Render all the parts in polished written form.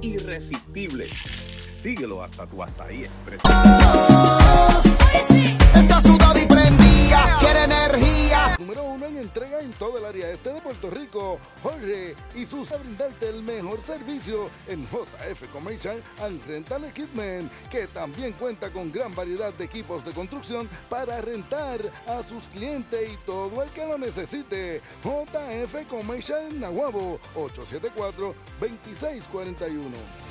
irresistible. Síguelo hasta tu Azaí Express. Está sudada y prendía, quiere energía. Número 1 en entrega en todo el área este de Puerto Rico. Jorge y sus a brindarte el mejor servicio en JF Commercial and Rental Equipment, que también cuenta con gran variedad de equipos de construcción para rentar a sus clientes y todo el que lo necesite. JF Commercial en Nahuabo, 874-2641.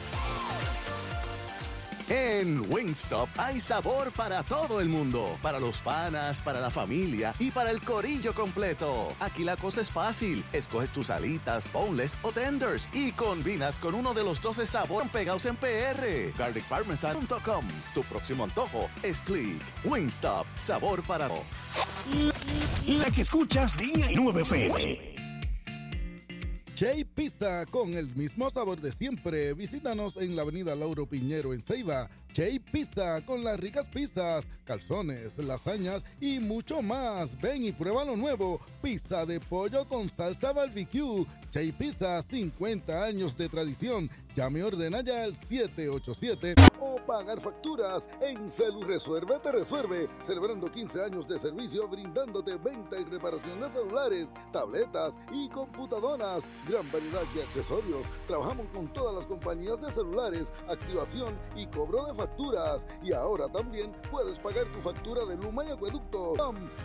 En Wingstop hay sabor para todo el mundo, para los panas, para la familia y para el corillo completo. Aquí la cosa es fácil, escoges tus alitas, boneless o tenders y combinas con uno de los 12 sabores pegados en PR. GarlicParmesan.com. Tu próximo antojo es click. Wingstop, sabor para todo. La que escuchas día y 9 FM. Che Pizza, con el mismo sabor de siempre. Visítanos en la avenida Lauro Piñero en Ceiba. Che Pizza, con las ricas pizzas, calzones, lasañas y mucho más. Ven y prueba lo nuevo. Pizza de pollo con salsa barbecue. Che Pizza, 50 años de tradición. Llame, ordena ya al 787 o pagar facturas en CeluResuelve te resuelve. Celebrando 15 años de servicio, brindándote venta y reparación de celulares, tabletas y computadoras. Gran variedad de accesorios. Trabajamos con todas las compañías de celulares, activación y cobro de facturas. Y ahora también puedes pagar tu factura de Luma y Acueducto.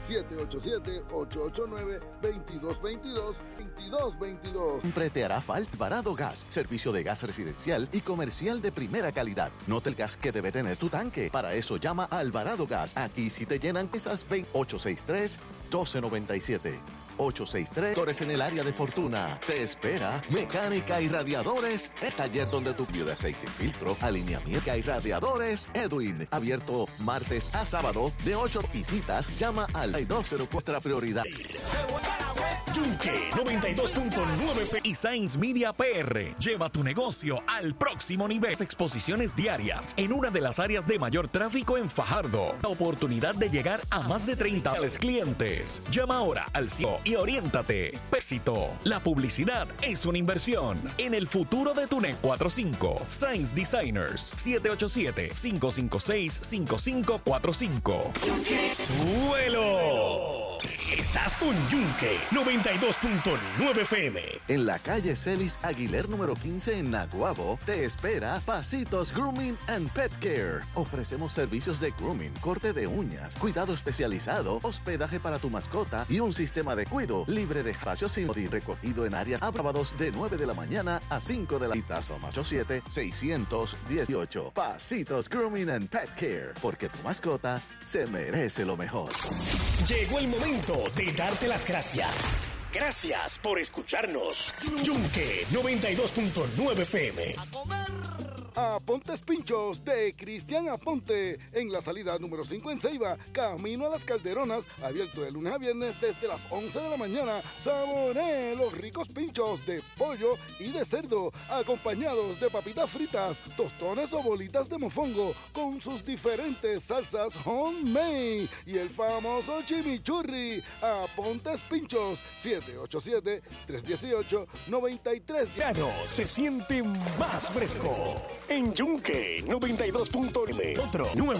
787-889-2222-2222. Siempre te hará falta Alvarado Gas, servicio de gas residencial y comercial de primera calidad. Nota el gas que debe tener tu tanque. Para eso llama a Alvarado Gas. Aquí si te llenan esas 863-1297. 863 en el área de Fortuna. Te espera Mecánica y Radiadores, el taller donde tu cambio de aceite y filtro, alineamiento y radiadores Edwin. Abierto martes a sábado de 8 visitas. Llama al 204. Nuestra prioridad. Yunque 92.9 y Science Media PR. Lleva tu negocio al próximo nivel. Exposiciones diarias en una de las áreas de mayor tráfico en Fajardo. La oportunidad de llegar a más de 30 clientes. Llama ahora al CEO y oriéntate. Éxito. La publicidad es una inversión en el futuro de tu negocio. 45 Science Designers 787-556-5545. ¡Suelo! Estás con Yunque 92.9 FM. En la calle Celis Aguiler número 15 en Naguabo te espera Pasitos Grooming and Pet Care. Ofrecemos servicios de grooming, corte de uñas, cuidado especializado, hospedaje para tu mascota y un sistema de cuidado libre de espacios y recogido en áreas aprobados de 9 de la mañana a 5 de la tarde. Más 87-618. Pasitos Grooming and Pet Care, porque tu mascota se merece lo mejor. Llegó el momento de darte las gracias. Gracias por escucharnos. Yunque 92.9 FM. Apontes Pinchos de Cristian Aponte en la salida número 5 en Ceiba, camino a las Calderonas, abierto de lunes a viernes desde las 11 de la mañana. Saboree los ricos pinchos de pollo y de cerdo, acompañados de papitas fritas, tostones o bolitas de mofongo con sus diferentes salsas homemade y el famoso chimichurri. Apontes Pinchos, 787-318-93. Claro, se siente más fresco. En Yunque 92.9. Otro nuevo.